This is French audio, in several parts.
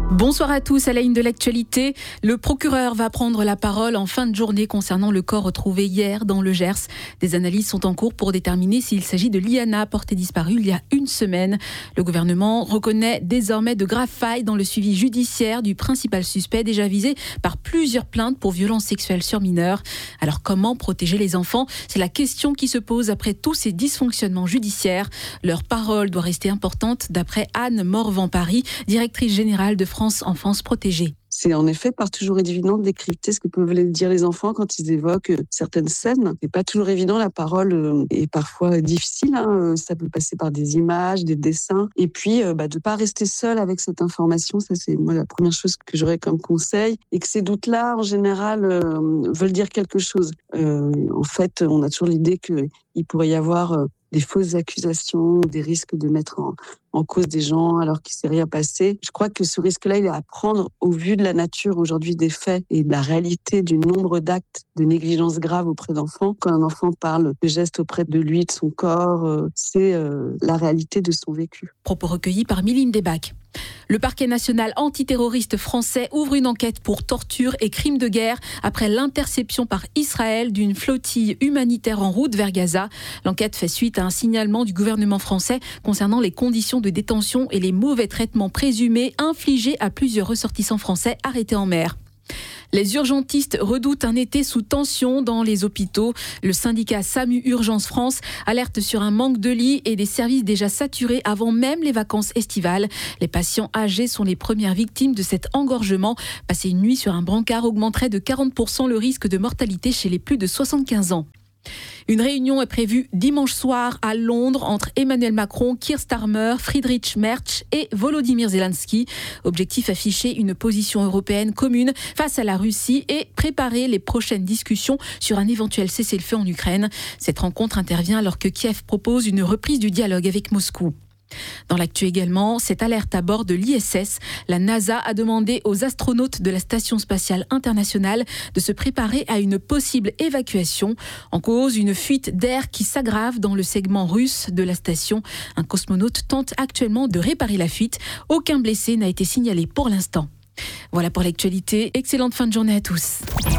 Bonsoir à tous, à la une de l'actualité. Le procureur va prendre la parole en fin de journée concernant le corps retrouvé hier dans le Gers. Des analyses sont en cours pour déterminer s'il s'agit de Liana, portée disparue il y a une semaine. Le gouvernement reconnaît désormais de graves failles dans le suivi judiciaire du principal suspect déjà visé par plusieurs plaintes pour violences sexuelles sur mineurs. Alors comment protéger les enfants ? C'est la question qui se pose après tous ces dysfonctionnements judiciaires. Leur parole doit rester importante d'après Anne Morvan-Paris, directrice générale de France Enfance Protégée. C'est en effet pas toujours évident de décrypter ce que peuvent dire les enfants quand ils évoquent certaines scènes. C'est pas toujours évident, la parole est parfois difficile. Ça peut passer par des images, des dessins. Et puis, de pas rester seul avec cette information, ça c'est moi la première chose que j'aurais comme conseil. Et que ces doutes-là, en général, veulent dire quelque chose. En fait, on a toujours l'idée qu'il pourrait y avoir des fausses accusations, des risques de mettre en cause des gens alors qu'il ne s'est rien passé. Je crois que ce risque-là, il est à prendre au vu de la nature aujourd'hui des faits et de la réalité du nombre d'actes de négligence grave auprès d'enfants. Quand un enfant parle de gestes auprès de lui, de son corps, c'est la réalité de son vécu. Propos recueillis par Mylène Debac. Le parquet national antiterroriste français ouvre une enquête pour torture et crimes de guerre après l'interception par Israël d'une flottille humanitaire en route vers Gaza. L'enquête fait suite à un signalement du gouvernement français concernant les conditions de détention et les mauvais traitements présumés infligés à plusieurs ressortissants français arrêtés en mer. Les urgentistes redoutent un été sous tension dans les hôpitaux. Le syndicat SAMU Urgence France alerte sur un manque de lits et des services déjà saturés avant même les vacances estivales. Les patients âgés sont les premières victimes de cet engorgement. Passer une nuit sur un brancard augmenterait de 40% le risque de mortalité chez les plus de 75 ans. Une réunion est prévue dimanche soir à Londres entre Emmanuel Macron, Keir Starmer, Friedrich Merz et Volodymyr Zelensky. Objectif affiché, une position européenne commune face à la Russie et préparer les prochaines discussions sur un éventuel cessez-le-feu en Ukraine. Cette rencontre intervient alors que Kiev propose une reprise du dialogue avec Moscou. Dans l'actu également, cette alerte à bord de l'ISS. La NASA a demandé aux astronautes de la Station spatiale internationale de se préparer à une possible évacuation. En cause, une fuite d'air qui s'aggrave dans le segment russe de la station. Un cosmonaute tente actuellement de réparer la fuite. Aucun blessé n'a été signalé pour l'instant. Voilà pour l'actualité. Excellente fin de journée à tous.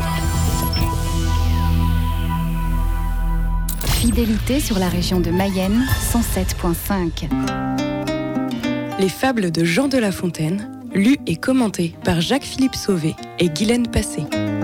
Fidélité sur la région de Mayenne, 107.5. Les fables de Jean de La Fontaine, lues et commentées par Jacques-Philippe Sauvé et Guylaine Passé.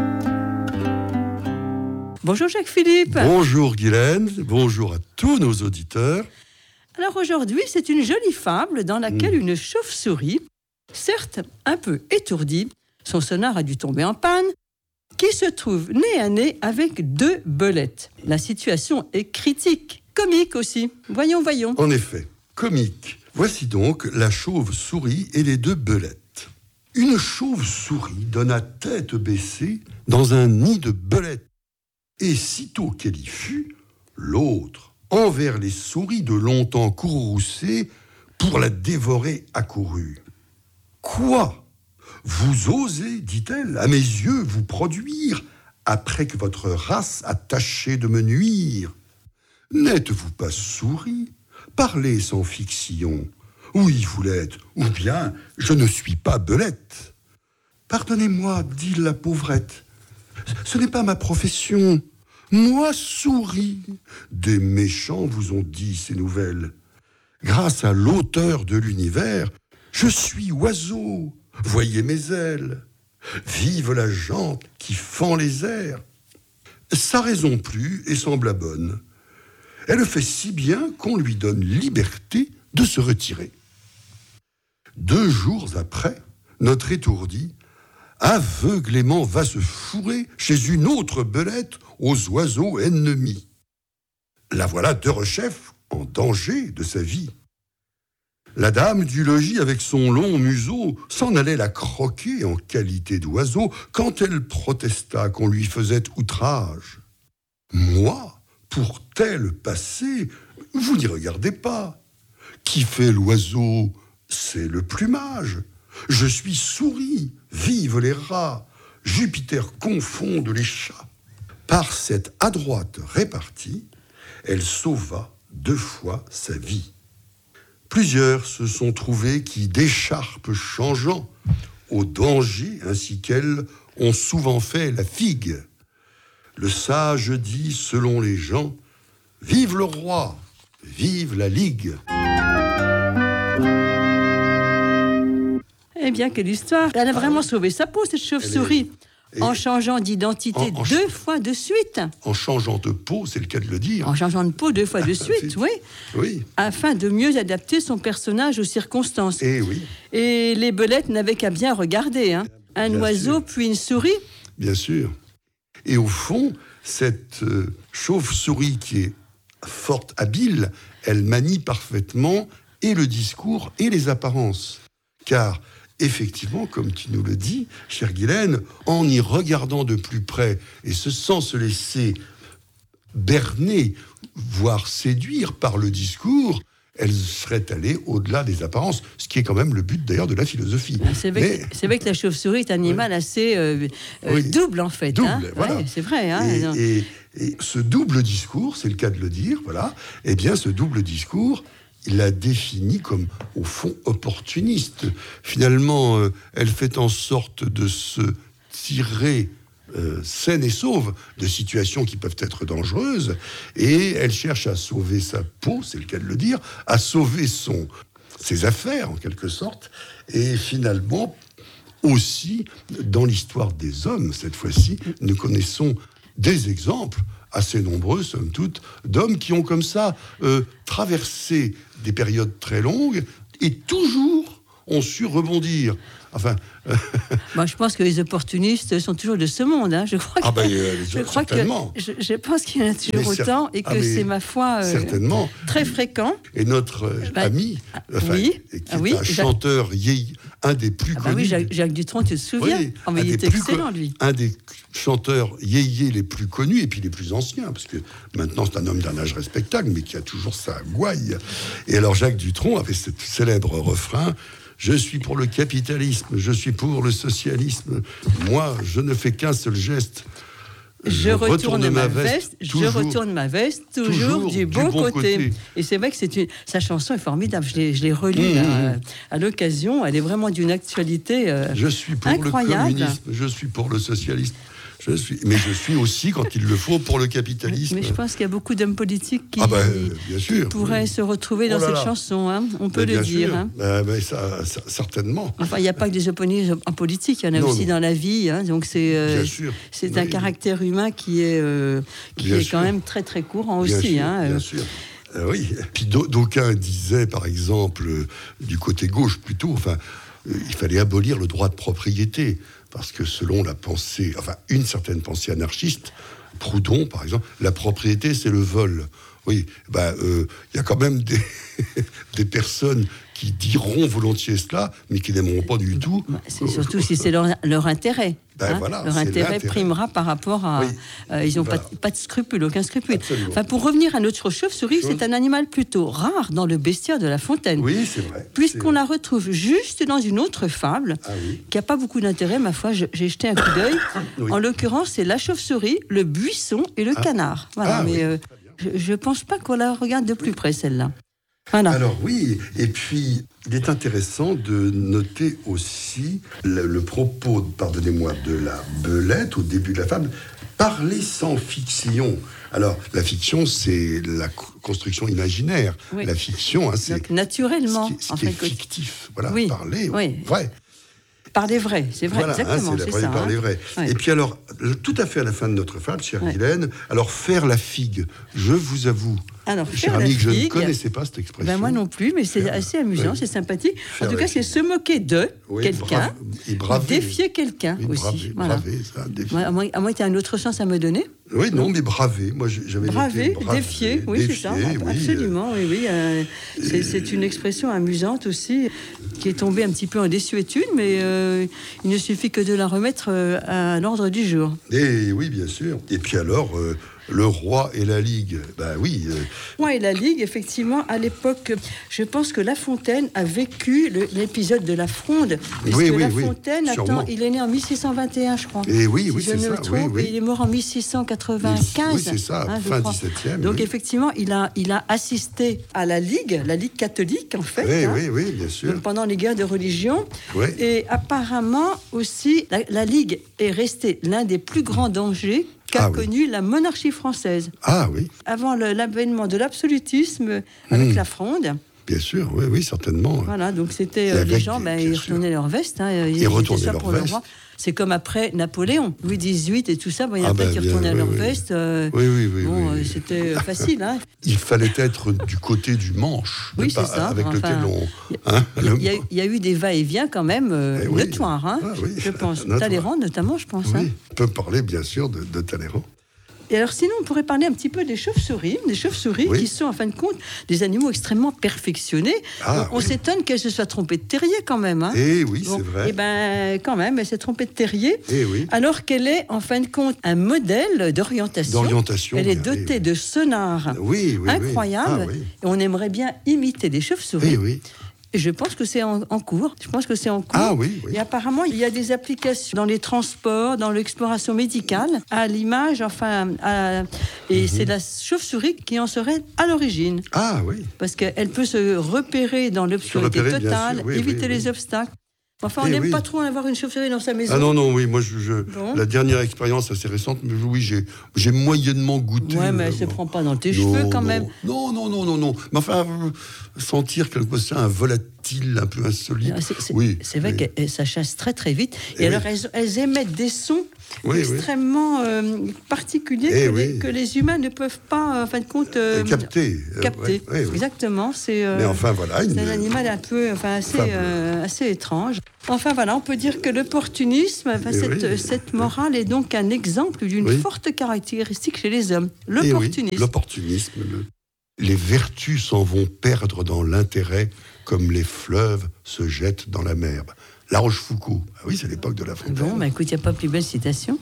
Bonjour Jacques-Philippe. Bonjour Guylaine, bonjour à tous nos auditeurs. Alors aujourd'hui, c'est une jolie fable dans laquelle une chauve-souris, certes un peu étourdie, son sonar a dû tomber en panne, qui se trouve nez à nez avec deux belettes. La situation est critique, comique aussi. Voyons. En effet, comique. Voici donc la chauve-souris et les deux belettes. Une chauve-souris donna tête baissée dans un nid de belettes. Et sitôt qu'elle y fut, l'autre, envers les souris de longtemps courroucées, pour la dévorer accourut. « Quoi ? Vous osez, dit-elle, à mes yeux vous produire, après que votre race a tâché de me nuire. N'êtes-vous pas souris ? Parlez sans fiction. Oui, vous l'êtes, ou bien je ne suis pas belette. Pardonnez-moi, dit la pauvrette, ce n'est pas ma profession. Moi, souris. Des méchants vous ont dit ces nouvelles. Grâce à l'auteur de l'univers, je suis oiseau. Voyez mes ailes, vive la jante qui fend les airs. Sa raison plut et sembla bonne. Elle fait si bien qu'on lui donne liberté de se retirer. 2 jours après, notre étourdi aveuglément va se fourrer chez une autre belette aux oiseaux ennemis. La voilà derechef en danger de sa vie. La dame du logis, avec son long museau, s'en allait la croquer en qualité d'oiseau quand elle protesta qu'on lui faisait outrage. Moi, pour tel passé, vous n'y regardez pas. Qui fait l'oiseau, c'est le plumage. Je suis souris, vive les rats. Jupiter confonde les chats. Par cette adroite répartie, elle sauva 2 fois sa vie. Plusieurs se sont trouvés qui, d'écharpes changeant, aux dangers ainsi qu'elles ont souvent fait la figue. Le sage dit, selon les gens, vive le roi, vive la ligue. Eh bien, quelle histoire! Elle a vraiment sauvé sa peau, cette chauve-souris, en changeant d'identité 2 fois de suite. En changeant de peau, c'est le cas de le dire. En changeant de peau 2 fois de suite, oui. Oui. Afin de mieux adapter son personnage aux circonstances. Et oui. Et les belettes n'avaient qu'à bien regarder. Hein. Un Bien oiseau, sûr. puis une souris. Bien sûr. Et au fond, cette chauve-souris qui est forte, habile, elle manie parfaitement et le discours et les apparences. Car, effectivement, comme tu nous le dis, chère Guylaine, en y regardant de plus près et sans se laisser berner, voire séduire par le discours, elle serait allée au-delà des apparences, ce qui est quand même le but d'ailleurs de la philosophie. C'est vrai que la chauve-souris est un animal assez double en fait. Double, hein. voilà. Ouais, c'est vrai. Hein. Et ce double discours, c'est le cas de le dire, voilà. Eh bien, ce double discours, il l'a défini comme, au fond, opportuniste. Finalement, elle fait en sorte de se tirer saine et sauve de situations qui peuvent être dangereuses, et elle cherche à sauver sa peau, c'est le cas de le dire, à sauver ses affaires, en quelque sorte, et finalement, aussi, dans l'histoire des hommes, cette fois-ci, nous connaissons des exemples assez nombreux, somme toute, d'hommes qui ont comme ça traversé des périodes très longues et toujours ont su rebondir. Enfin, je pense que les opportunistes sont toujours de ce monde. Hein. Je crois certainement. Je pense qu'il y en a toujours autant et que c'est, ma foi, certainement. Très fréquent. Et notre ami, qui est un chanteur un des plus connus. Oui, Jacques Dutronc, tu te souviens? Oui, il était excellent, lui. Un des chanteurs yéyés les plus connus et puis les plus anciens, parce que maintenant c'est un homme d'un âge respectable, mais qui a toujours sa gouaille. Et alors Jacques Dutronc avait ce célèbre refrain: je suis pour le capitalisme, je suis pour le socialisme. Moi, je ne fais qu'un seul geste. Je retourne ma veste, toujours du bon côté. Et c'est vrai que sa chanson est formidable. Je l'ai relue à l'occasion. Elle est vraiment d'une actualité je suis pour incroyable. Le communisme, je suis pour le socialisme. Mais je suis aussi, quand il le faut, pour le capitalisme. Mais je pense qu'il y a beaucoup d'hommes politiques qui pourraient se retrouver dans cette chanson. Hein. On peut le dire. Hein. Ça, certainement. Enfin, il n'y a pas que des opposés en politique. Il y en a aussi dans la vie. Hein. Donc c'est un caractère humain qui est quand même très très courant aussi. Bien sûr. Oui. Puis d'aucuns disaient, par exemple, du côté gauche plutôt, il fallait abolir le droit de propriété. Parce que selon la pensée, une certaine pensée anarchiste, Proudhon, par exemple, la propriété, c'est le vol. Oui, il y a quand même des personnes qui diront volontiers cela, mais qui n'aimeront pas du tout. C'est surtout si c'est leur intérêt. Leur intérêt primera par rapport à... ils n'ont pas de scrupules, aucun scrupule. Pour revenir à notre chauve-souris, c'est un animal plutôt rare dans le bestiaire de La Fontaine. Oui, c'est vrai. Puisqu'on la retrouve juste dans une autre fable, qui n'a pas beaucoup d'intérêt, ma foi, j'ai jeté un coup d'œil. En l'occurrence, c'est la chauve-souris, le buisson et le canard. Voilà, mais je ne pense pas qu'on la regarde de plus près, celle-là. Voilà. Alors oui, et puis il est intéressant de noter aussi le propos, pardonnez-moi, de la belette au début de la fable, parler sans fiction. Alors la fiction, c'est la construction imaginaire. Oui. La fiction, c'est donc, naturellement, ce qui est fictif. Voilà, parler vrai. Parler vrai, c'est vrai, voilà, exactement, c'est ça. Parler vrai. Et puis alors, tout à fait à la fin de notre fable, chère Guylaine, alors faire la figue, je vous avoue, cher ami, que je ne connaissais pas cette expression. Moi non plus, mais c'est assez amusant, c'est sympathique. En tout cas, c'est se moquer de quelqu'un, défier quelqu'un aussi. Braver, ça, défier. À moins qu'il y ait un autre sens à me donner. Oui, non, mais braver. Moi, j'avais braver, défier, oui, c'est ça. Absolument, oui. C'est une expression amusante aussi, qui est tombée un petit peu en désuétude, mais il ne suffit que de la remettre à l'ordre du jour. Et oui, bien sûr. Et puis alors, Le roi et la Ligue, ben oui. Le roi et la Ligue, effectivement, à l'époque, je pense que La Fontaine a vécu l'épisode de la Fronde. Oui, La Fontaine, sûrement. Il est né en 1621, je crois. Et oui, si je c'est ne ça. me trompe, et il est mort en 1695. Oui, c'est ça, fin 17e. Donc effectivement, il a assisté à la Ligue catholique, en fait. Oui, bien sûr. Donc, pendant les guerres de religion. Oui. Et apparemment aussi, la Ligue est restée l'un des plus grands dangers qu'a connu la monarchie française. Ah oui. Avant l'avènement de l'absolutisme avec la Fronde. Bien sûr, oui, certainement. Voilà, donc c'était les gens, ils retournaient leur veste. Ils retournaient leur veste. Le roi. C'est comme après Napoléon, Louis XVIII et tout ça. Il y en a peut-être qui retournaient leur veste. Oui. C'était facile. Hein. Il fallait être du côté du manche, oui, c'est ça. Avec lequel on... Il y a eu des va-et-vient quand même notoires, je pense. Talleyrand notamment, je pense. Oui, on peut parler bien sûr de Talleyrand. Et alors sinon, on pourrait parler un petit peu des chauves-souris qui sont en fin de compte des animaux extrêmement perfectionnés. On s'étonne qu'elle se soit trompée de terrier quand même. Hein. Eh oui, c'est vrai. Eh bien, quand même, elle s'est trompée de terrier. Eh oui. Alors qu'elle est en fin de compte un modèle d'orientation. Elle est dotée de sonars incroyables. Et on aimerait bien imiter des chauves-souris. Oui. Et je pense que c'est en cours. Ah oui. Et apparemment, il y a des applications dans les transports, dans l'exploration médicale, à l'image, et c'est la chauve-souris qui en serait à l'origine. Ah oui. Parce qu'elle peut se repérer dans l'obscurité totale, éviter les obstacles. Enfin, on n'aime pas trop avoir une chauve-souris dans sa maison. Ah non, oui, moi, la dernière expérience assez récente, mais oui, j'ai moyennement goûté. Ouais, mais elle ne se prend pas dans tes cheveux quand même. Non. Mais enfin, sentir quelque chose, un volatile un peu insolite. C'est vrai que ça chasse très très vite. Et alors, elles émettent des sons extrêmement particuliers que les humains ne peuvent pas, en fin de compte, capter. Exactement. Mais enfin, voilà. C'est un animal un peu, assez étrange. Enfin voilà, on peut dire que l'opportunisme, cette morale est donc un exemple d'une forte caractéristique chez les hommes. L'opportunisme. L'opportunisme. Les vertus s'en vont perdre dans l'intérêt comme les fleuves se jettent dans la mer. La Rochefoucauld. Ah oui, c'est l'époque de La Fontaine. Bon, écoute, il n'y a pas plus belle citation.